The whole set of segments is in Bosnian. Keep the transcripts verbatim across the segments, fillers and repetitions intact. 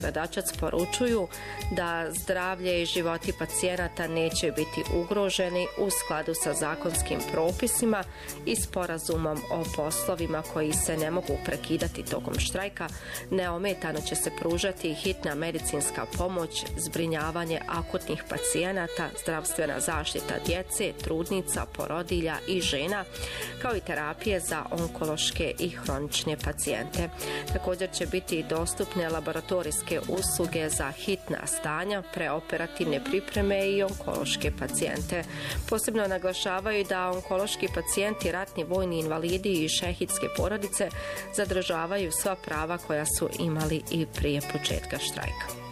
Gradačac poručuju da zdravlje i životi pacijenata neće biti ugroženi u skladu sa zakonskim propisima i sporazumom o poslovima koji se ne mogu prekidati tokom štrajka. Neometano će se pružati hitna medicinska pomoć, zbrinjavanje akutnih pacijenata, zdravstvena zaštita djece, trudnica, porodilja i žena, kao i terapije za onkološke i hronične pacijente. Također će biti dostupne laboratorijske usluge za hitna stanja, preoperativne pripreme i onkološke pacijente. Posebno naglašavaju da onkološki pacijenti, ratni vojni invalidi i šehidske porodice zadržavaju sva prava koja su imali i prije početka štrajka.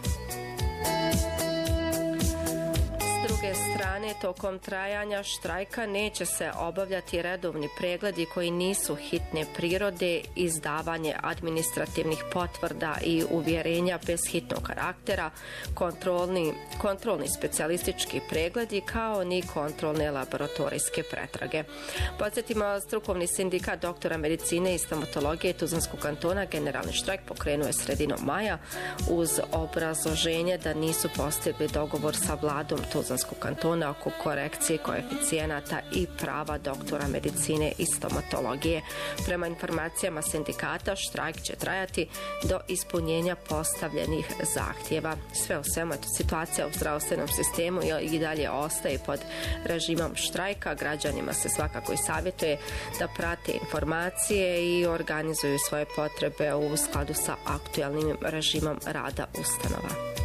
S druge strane, tokom trajanja štrajka neće se obavljati redovni pregledi koji nisu hitne prirode, izdavanje administrativnih potvrda i uvjerenja bez hitnog karaktera, kontrolni, kontrolni specijalistički pregledi kao ni kontrolne laboratorijske pretrage. Podsjetimo, strukovni sindikat doktora medicine i stomatologije Tuzlanskog kantona generalni štrajk pokrenuo je sredinom maja uz obrazloženje da nisu postigli dogovor sa vladom Tuzlanskog kantona oko korekcije koeficijenata i prava doktora medicine i stomatologije. Prema informacijama sindikata, štrajk će trajati do ispunjenja postavljenih zahtjeva. Sve u svemu, situacija u zdravstvenom sistemu i dalje ostaje pod režimom štrajka. Građanima se svakako i savjetuje da prate informacije i organizuju svoje potrebe u skladu sa aktualnim režimom rada ustanova.